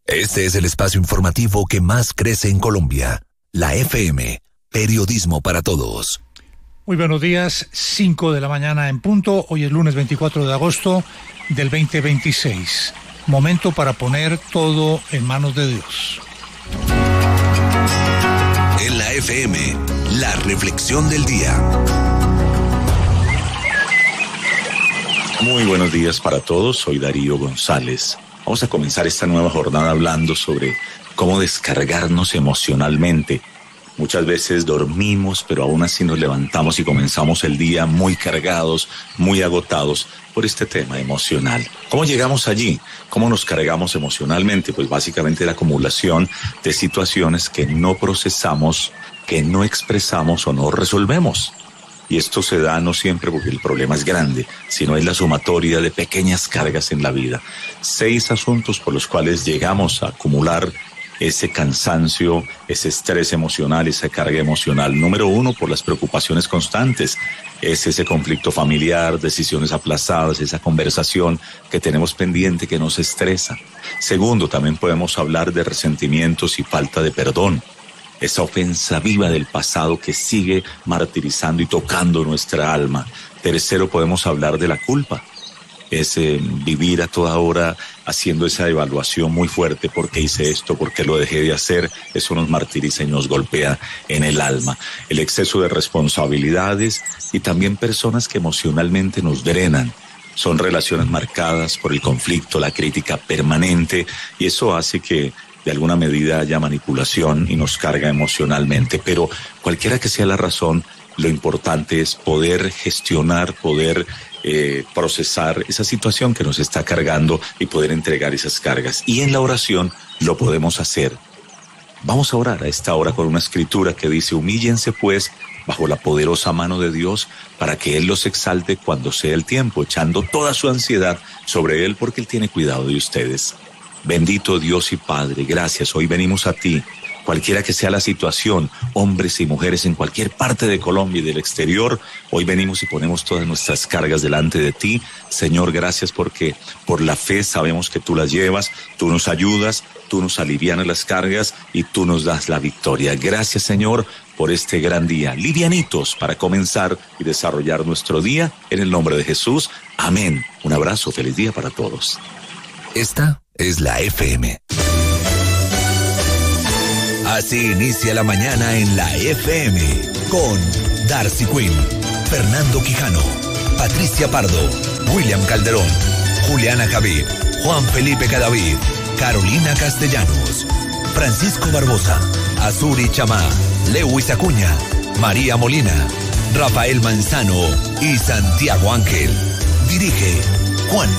Este es el espacio informativo que más crece en Colombia. La FM, periodismo para todos. Muy buenos días, 5 de la mañana en punto. Hoy es lunes 24 de agosto del 2026. Momento para poner todo en manos de Dios. En la FM, la reflexión del día. Muy buenos días para todos, soy Darío González. Vamos a comenzar esta nueva jornada hablando sobre cómo descargarnos emocionalmente. Muchas veces dormimos, pero aún así nos levantamos y comenzamos el día muy cargados, muy agotados por este tema emocional. ¿Cómo llegamos allí? ¿Cómo nos cargamos emocionalmente? Pues básicamente la acumulación de situaciones que no procesamos, que no expresamos o no resolvemos. Y esto se da no siempre porque el problema es grande, sino es la sumatoria de pequeñas cargas en la vida. 6 asuntos por los cuales llegamos a acumular ese cansancio, ese estrés emocional, esa carga emocional. Número 1, por las preocupaciones constantes. Es ese conflicto familiar, decisiones aplazadas, esa conversación que tenemos pendiente que nos estresa. Segundo, también podemos hablar de resentimientos y falta de perdón. Esa ofensa viva del pasado que sigue martirizando y tocando nuestra alma. Tercero, podemos hablar de la culpa. Es vivir a toda hora haciendo esa evaluación muy fuerte. ¿Por qué hice esto? ¿Por qué lo dejé de hacer? Eso nos martiriza y nos golpea en el alma. El exceso de responsabilidades y también personas que emocionalmente nos drenan. Son relaciones marcadas por el conflicto, la crítica permanente, y eso hace que de alguna medida haya manipulación y nos carga emocionalmente. Pero cualquiera que sea la razón, lo importante es poder gestionar, poder procesar esa situación que nos está cargando y poder entregar esas cargas. Y en la oración lo podemos hacer. Vamos a orar a esta hora con una escritura que dice: humíllense pues bajo la poderosa mano de Dios para que Él los exalte cuando sea el tiempo, echando toda su ansiedad sobre Él porque Él tiene cuidado de ustedes. Bendito Dios y Padre, gracias. Hoy venimos a ti, cualquiera que sea la situación, hombres y mujeres en cualquier parte de Colombia y del exterior. Hoy venimos y ponemos todas nuestras cargas delante de ti. Señor, gracias porque por la fe sabemos que tú las llevas, tú nos ayudas, tú nos alivianas las cargas y tú nos das la victoria. Gracias, Señor, por este gran día. Livianitos para comenzar y desarrollar nuestro día. En el nombre de Jesús, amén. Un abrazo, feliz día para todos. Esta es la FM. Así inicia la mañana en la FM con Darcy Quinn, Fernando Quijano, Patricia Pardo, William Calderón, Juliana Javid, Juan Felipe Cadavid, Carolina Castellanos, Francisco Barbosa, Azuri Chamá, Lewis Acuña, María Molina, Rafael Manzano y Santiago Ángel. Dirige Juan